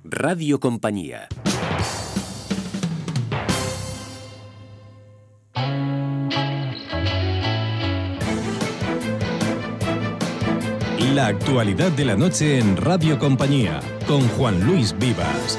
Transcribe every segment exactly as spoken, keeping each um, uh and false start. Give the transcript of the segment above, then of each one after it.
Radio Compañía. La actualidad de la noche en Radio Compañía, con Juan Luis Vivas.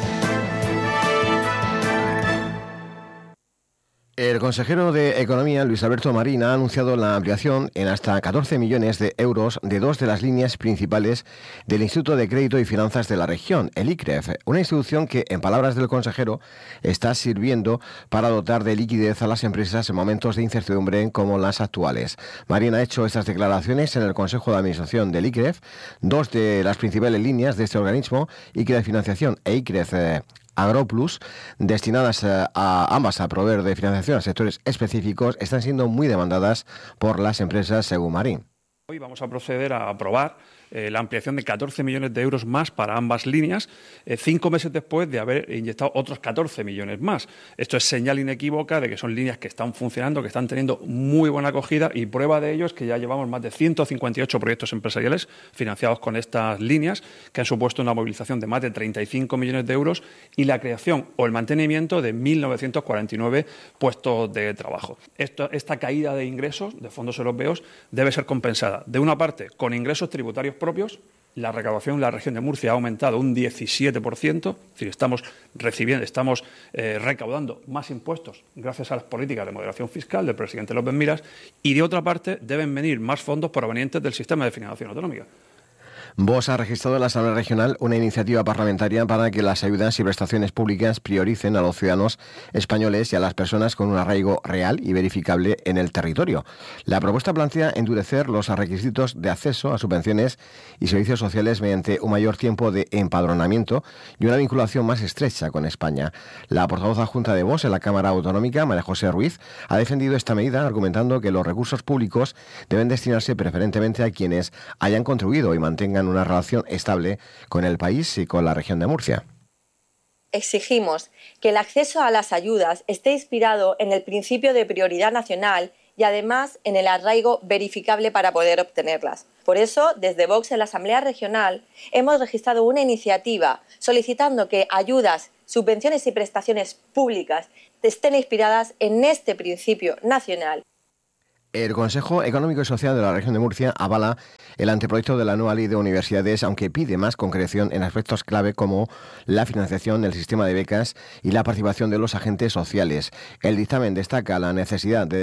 El consejero de Economía, Luis Alberto Marín, ha anunciado la ampliación en hasta catorce millones de euros de dos de las líneas principales del Instituto de Crédito y Finanzas de la región, el I C R E F, una institución que, en palabras del consejero, está sirviendo para dotar de liquidez a las empresas en momentos de incertidumbre como las actuales. Marín ha hecho estas declaraciones en el Consejo de Administración del I C R E F. Dos de las principales líneas de este organismo, I C R E F Financiación e I C R E F Agroplus, destinadas a ambas a proveer de financiación a sectores específicos, están siendo muy demandadas por las empresas, según Marín. Hoy vamos a proceder a aprobar eh, la ampliación de catorce millones de euros más para ambas líneas, eh, cinco meses después de haber inyectado otros catorce millones más. Esto es señal inequívoca de que son líneas que están funcionando, que están teniendo muy buena acogida, y prueba de ello es que ya llevamos más de ciento cincuenta y ocho proyectos empresariales financiados con estas líneas, que han supuesto una movilización de más de treinta y cinco millones de euros y la creación o el mantenimiento de mil novecientos cuarenta y nueve puestos de trabajo. Esto, esta caída de ingresos de fondos europeos debe ser compensada, de una parte, con ingresos tributarios propios. La recaudación en la región de Murcia ha aumentado un diecisiete por ciento, es decir, estamos recibiendo, estamos eh, recaudando más impuestos gracias a las políticas de moderación fiscal del presidente López Miras, y de otra parte deben venir más fondos provenientes del sistema de financiación autonómica. Vox ha registrado en la Asamblea Regional una iniciativa parlamentaria para que las ayudas y prestaciones públicas prioricen a los ciudadanos españoles y a las personas con un arraigo real y verificable en el territorio. La propuesta plantea endurecer los requisitos de acceso a subvenciones y servicios sociales mediante un mayor tiempo de empadronamiento y una vinculación más estrecha con España. La portavoz adjunta de Vox en la Cámara Autonómica, María José Ruiz, ha defendido esta medida argumentando que los recursos públicos deben destinarse preferentemente a quienes hayan contribuido y mantengan una relación estable con el país y con la región de Murcia. Exigimos que el acceso a las ayudas esté inspirado en el principio de prioridad nacional y además en el arraigo verificable para poder obtenerlas. Por eso, desde Vox en la Asamblea Regional hemos registrado una iniciativa solicitando que ayudas, subvenciones y prestaciones públicas estén inspiradas en este principio nacional. El Consejo Económico y Social de la Región de Murcia avala el anteproyecto de la nueva ley de universidades, aunque pide más concreción en aspectos clave como la financiación del sistema de becas y la participación de los agentes sociales. El dictamen destaca la necesidad de